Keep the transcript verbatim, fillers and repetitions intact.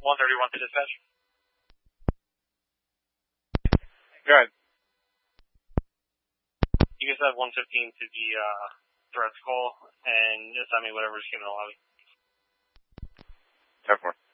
one thirty-one to dispatch. Go ahead. You guys have one fifteen to the uh, threats call, and assign me whatever's given a lobby. ten four.